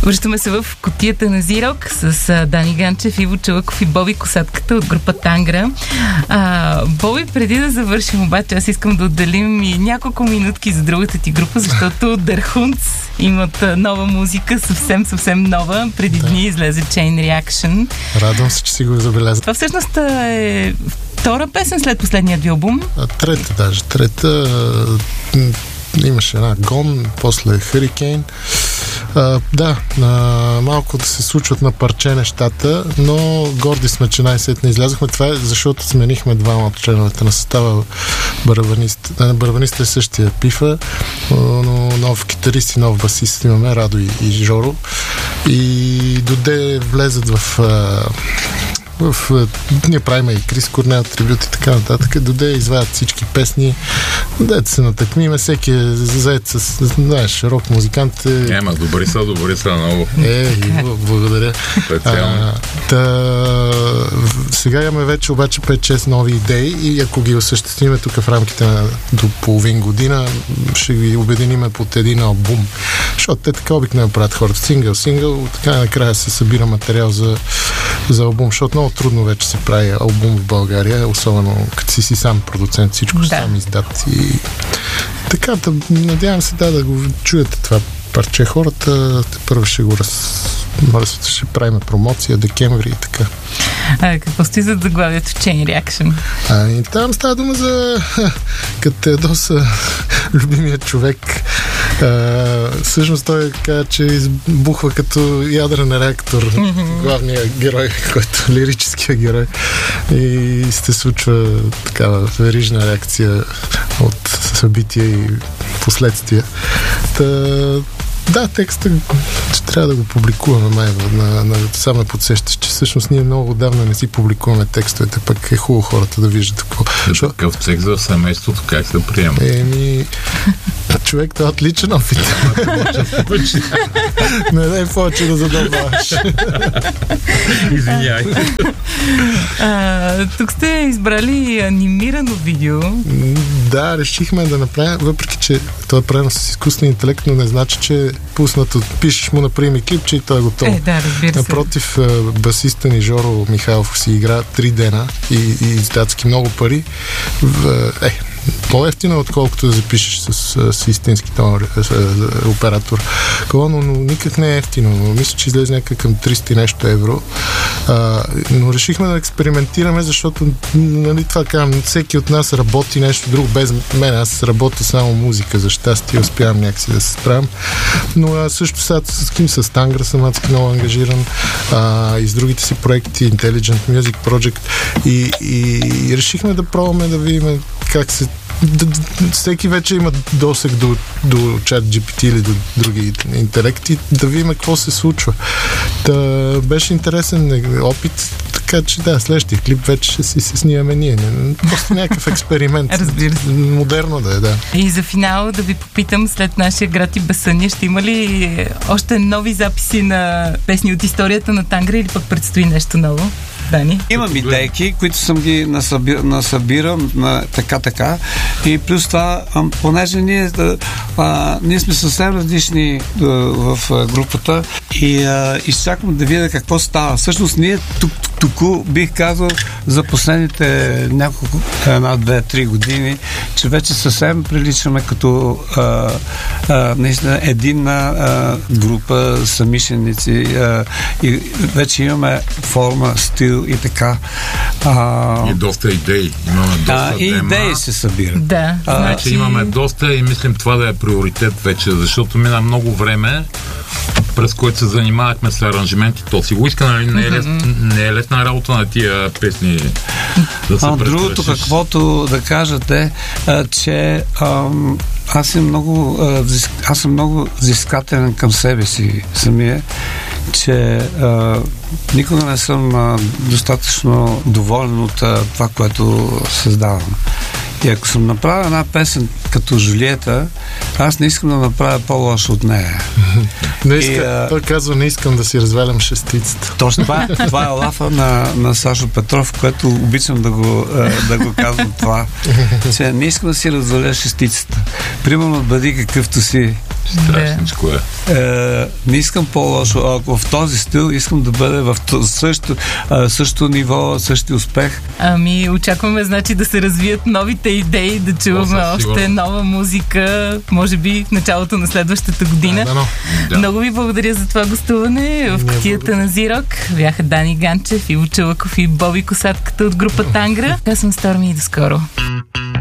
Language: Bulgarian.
Връщаме се в кутията на Зирок с Дани Ганчев, Иво Чалъков и Боби Косатката от група Тангра. Боби, преди да завършим обаче, аз искам да отделим и няколко минутки за другата ти група, защото Der Hunds имат нова музика, съвсем нова. Преди дни излезе Chain Reaction. Радвам се, че си го забеляза. Това всъщност е втора песен след последния ви албум. Трета. Имаше една Гон, после Hurricane. Малко да се случват на парче нещата, но горди сме, че най-сетне излязохме. Това е защото сменихме двама от членовете на състава. Барабанист е същия Пифа, но нов китарист и нов басист имаме, Радо и Жоро. И доде влезат ние правим и Крис Корнел, трибют и така нататък. Доде извадят всички песни. Дете се натъкмиме, всеки е заед с, знаеш, рок музикантите. Добри са много. Благодаря. Сега имаме вече обаче 5-6 нови идеи и ако ги осъществиме тук в рамките на до половин година, ще ги обединиме под един албум. Защото те така обикновено правят хората. Сингъл, така накрая се събира материал за албум, защото много трудно вече се прави албум в България, особено като си сам продуцент, всичко сам издат. И така, надявам се да го чуете това парче. Хората първо ще го ще правим промоция, декември и така. Какво стои за заглавието Chain Reaction? И там става дума за като Теодоса, любимият човек. Всъщност той каза, че избухва като ядрен реактор, главният герой, който лирическия герой. И се случва такава верижна реакция от събития и последствия. Да, текста че трябва да го публикуваме само подсещаш, че всъщност ние много отдавна не си публикуваме текстовете, пък е хубаво хората да виждат какво. Такъв текст в семейството как се приема? Човек, това е отличен опит. Не дай повече да задълбаваш. Извинявай. Тук сте избрали анимирано видео. Да, решихме да направим, въпреки че това е правено с изкуствен интелект, но не значи, че е пуснато. Пишеш му, например, клипче и той е готов. Разбира се. Напротив, басиста ни Жоро Михайлов си игра 3 дена и издатски много пари. По-ефтино, отколкото да запишеш с истински оператор. Но никак не е ефтино. Мисля, че излезе някак към 300 нещо евро. Но решихме да експериментираме, защото това казвам, всеки от нас работи нещо друго без мен. Аз работя само музика, за щастие успявам някакси да се справям. Но също сега с Тангра съм адски много ангажиран и с другите си проекти, Intelligent Music Project и решихме да пробваме да видим как се всеки вече има досег до чат GPT или до други интелекти, да видим какво се случва. Беше интересен опит, така че следващия клип вече ще си се снимаме ние. Просто някакъв експеримент. Разбира се. Модерно да е, И за финал да ви попитам, след нашия град и безсъние, ще има ли още нови записи на песни от историята на Тангра или пък предстои нещо ново? Дани? Имам идейки, които съм ги насъбирам така. И плюс това, понеже ние сме съвсем различни в групата и изчаквам да видя какво става. Всъщност ние тук бих казал за последните няколко, 1, 2, 3 години, че вече съвсем приличаме като наистина единна група самишленици и вече имаме форма, стил и така. И доста идеи. Имаме доста идеи се събират. Да. Значи имаме доста и мислим това да е приоритет вече, защото мина много време, през което се занимавахме с аранжименти. То си го иска, нали? Не е лесна работа на тия песни да се престрашиш. Другото, каквото да кажете, че аз съм много взискателен към себе си самия, че никога не съм достатъчно доволен от това, което създавам. И ако съм направил една песен като Жулиета, аз не искам да направя по-лошо от нея. Той казва, не искам да си развалям шестицата. Точно това е лафа на Сашо Петров, което обичам да го казвам това. Че не искам да си разваля шестицата. Примерно, бъди какъвто си, Страшничко е. Не искам по-лошо. Ако в този стил искам да бъде в същото ниво, същия успех. Ами, очакваме, значи, да се развият новите идеи, да чуваме още нова музика, може би в началото на следващата година. Много ви благодаря за това гостуване. В кутията на Зирок бяха Дани Ганчев, Иво Чалъков и Боби Косатката от група Тангра. Аз съм Сторми и до скоро.